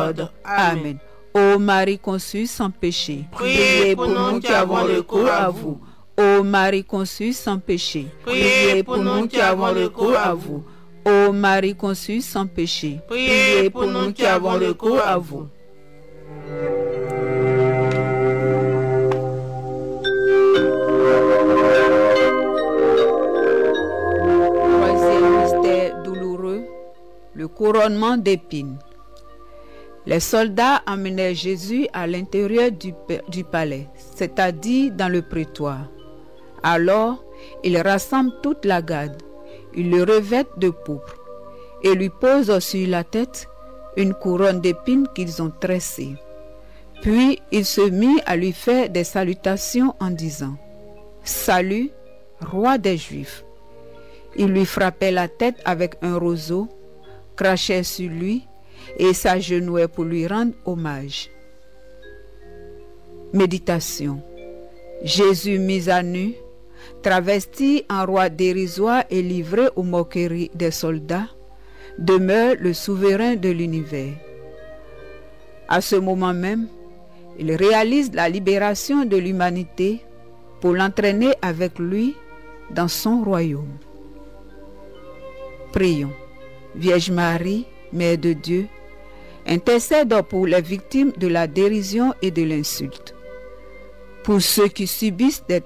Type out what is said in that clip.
ordre. Amen. Ô Marie conçue sans péché, Priez pour nous qui avons recours à vous. Ô Marie conçue sans péché, Priez pour nous qui avons recours à vous. Ô Marie conçue sans péché, Priez pour nous qui avons recours à vous. Troisième mystère douloureux, le couronnement d'épines. Les soldats emmenèrent Jésus à l'intérieur du palais, c'est-à-dire dans le prétoire. Alors, ils rassemblent toute la garde, ils le revêtent de pourpre et lui posent sur la tête une couronne d'épines qu'ils ont tressée. Puis il se mit à lui faire des salutations en disant « Salut, roi des Juifs !» Il lui frappait la tête avec un roseau, crachait sur lui et s'agenouillait pour lui rendre hommage. Méditation. Jésus mis à nu, travesti en roi dérisoire et livré aux moqueries des soldats, demeure le souverain de l'univers. À ce moment même, il réalise la libération de l'humanité pour l'entraîner avec lui dans son royaume. Prions. Vierge Marie, Mère de Dieu, intercède pour les victimes de la dérision et de l'insulte, pour ceux qui subissent des